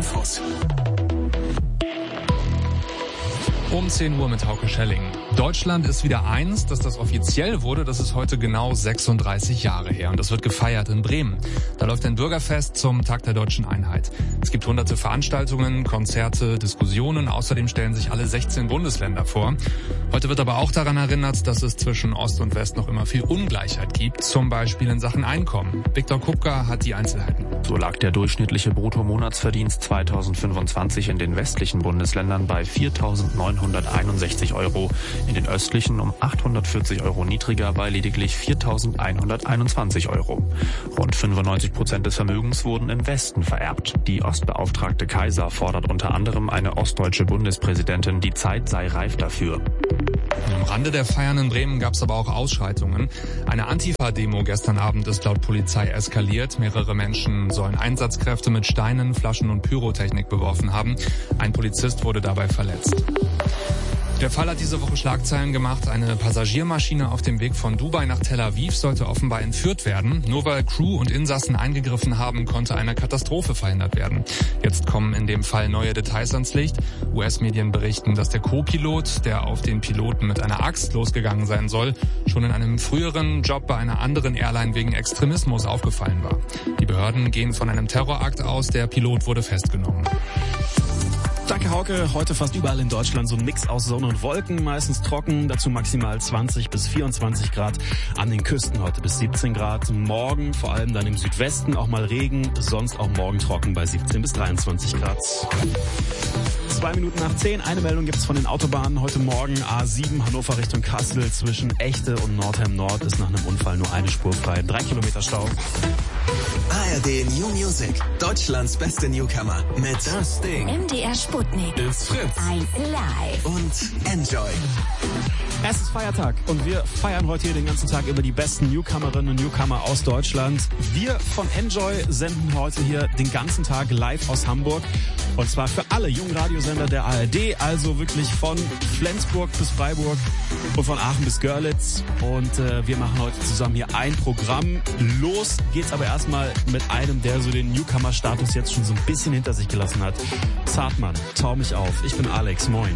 Infos. Um 10 Uhr mit Hauke Schelling. Deutschland ist wieder eins, dass das offiziell wurde. Das ist heute genau 36 Jahre her. Und das wird gefeiert in Bremen. Da läuft ein Bürgerfest zum Tag der deutschen Einheit. Es gibt hunderte Veranstaltungen, Konzerte, Diskussionen. Außerdem stellen sich alle 16 Bundesländer vor. Heute wird aber auch daran erinnert, dass es zwischen Ost und West noch immer viel Ungleichheit gibt. Zum Beispiel in Sachen Einkommen. Viktor Kupka hat die Einzelheiten. So lag der durchschnittliche Bruttomonatsverdienst 2025 in den westlichen Bundesländern bei 4.961 Euro, in den östlichen um 840 Euro niedriger bei lediglich 4.121 Euro. Rund 95% des Vermögens wurden im Westen vererbt. Die Ostbeauftragte Kaiser fordert unter anderem eine ostdeutsche Bundespräsidentin, die Zeit sei reif dafür. Am Rande der Feiern in Bremen gab es aber auch Ausschreitungen. Eine Antifa-Demo gestern Abend ist laut Polizei eskaliert. Mehrere Menschen sollen Einsatzkräfte mit Steinen, Flaschen und Pyrotechnik beworfen haben. Ein Polizist wurde dabei verletzt. Der Fall hat diese Woche Schlagzeilen gemacht. Eine Passagiermaschine auf dem Weg von Dubai nach Tel Aviv sollte offenbar entführt werden. Nur weil Crew und Insassen eingegriffen haben, konnte eine Katastrophe verhindert werden. Jetzt kommen in dem Fall neue Details ans Licht. US-Medien berichten, dass der Co-Pilot, der auf den Piloten mit einer Axt losgegangen sein soll, schon in einem früheren Job bei einer anderen Airline wegen Extremismus aufgefallen war. Die Behörden gehen von einem Terrorakt aus. Der Pilot wurde festgenommen. Danke, Hauke. Heute fast überall in Deutschland so ein Mix aus Sonne und Wolken, meistens trocken, dazu maximal 20 bis 24 Grad. An den Küsten heute bis 17 Grad. Morgen vor allem dann im Südwesten auch mal Regen, sonst auch morgen trocken bei 17 bis 23 Grad. 2 Minuten nach 10. Eine Meldung gibt es von den Autobahnen. Heute Morgen A7 Hannover Richtung Kassel zwischen Echte und Nordheim Nord ist nach einem Unfall nur eine Spur frei. 3 Kilometer Stau. ARD New Music. Deutschlands beste Newcomer. Mit Das Ding. MDR Sputnik. Ist Fritz. 1 Live. Und Enjoy. Es ist Feiertag und wir feiern heute hier den ganzen Tag über die besten Newcomerinnen und Newcomer aus Deutschland. Wir von Enjoy senden heute hier den ganzen Tag live aus Hamburg. Und zwar für alle Jungradiosender der ARD, also wirklich von Flensburg bis Freiburg und von Aachen bis Görlitz. Und wir machen heute zusammen hier ein Programm. Los geht's aber erstmal mit einem, der so den Newcomer-Status jetzt schon so ein bisschen hinter sich gelassen hat. Zartmann, tau mich auf. Ich bin Alex, moin.